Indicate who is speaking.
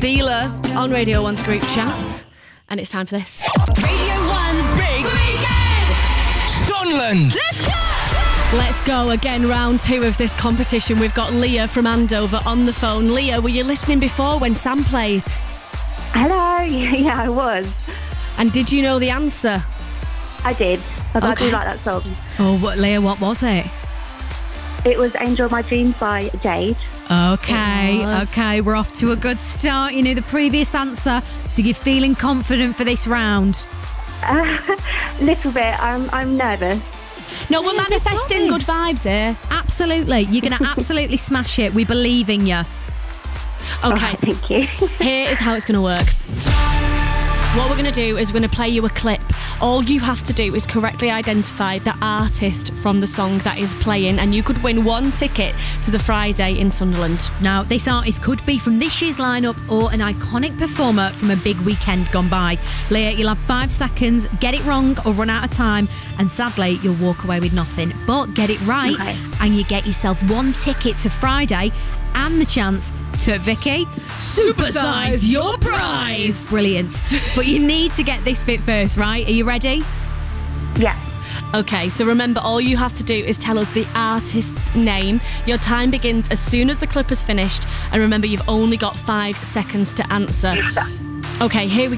Speaker 1: Dealer on Radio 1's group chat. And it's time for this.
Speaker 2: Radio 1's Big Weekend!
Speaker 3: Sunderland!
Speaker 2: Let's go!
Speaker 1: Let's go again, round 2 of this competition. We've got Leah from Andover on the phone. Leah, were you listening before when Sam played?
Speaker 4: Hello, yeah, I was.
Speaker 1: And did you know the answer?
Speaker 4: I did. I
Speaker 1: Okay.
Speaker 4: do like that song.
Speaker 5: Oh, Leah, what was it?
Speaker 4: It was Angel of My Dreams by Jade.
Speaker 5: Okay,
Speaker 1: It was.
Speaker 5: okay, we're off to a good start. You knew the previous answer, so you're feeling confident for this round.
Speaker 4: Little bit. I'm nervous.
Speaker 1: No, we're manifesting good vibes here.
Speaker 5: Absolutely, you're going to absolutely smash it. We believe in you.
Speaker 1: Okay,
Speaker 4: Thank you.
Speaker 1: here is how it's going to work. What we're going to do is we're going to play you a clip. All you have to do is correctly identify the artist from the song that is playing, and you could win 1 ticket to the Friday in Sunderland.
Speaker 5: Now, this artist could be from this year's lineup or an iconic performer from a big weekend gone by. Leah, you'll have 5 seconds. Get it wrong or run out of time, and sadly, you'll walk away with nothing. But get it right,
Speaker 4: Okay.
Speaker 5: and you get yourself 1 ticket to Friday and the chance to, Vicky, supersize your prize. Brilliant. But you need to get this bit first, right? Are you ready?
Speaker 4: Yeah.
Speaker 1: Okay, so remember, all you have to do is tell us the artist's name. Your time begins as soon as the clip is finished, and remember, you've only got 5 seconds to answer. Okay, here we